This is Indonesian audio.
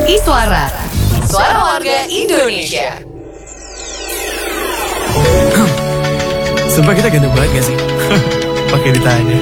Iswara, suara warga Indonesia. Sumpah kita ganteng banget gak sih? Pakai ditanya.